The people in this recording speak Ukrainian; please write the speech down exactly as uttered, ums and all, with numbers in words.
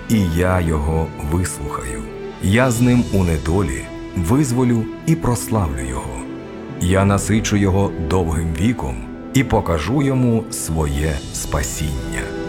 і я його вислухаю. Я з ним у недолі визволю і прославлю його. Я насичу його довгим віком і покажу йому своє спасіння».